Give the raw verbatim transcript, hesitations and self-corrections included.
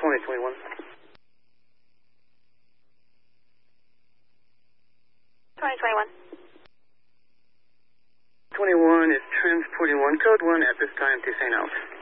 twenty twenty-one. twenty twenty-one. twenty-one is transporting one, code one at this time to Saint Alex.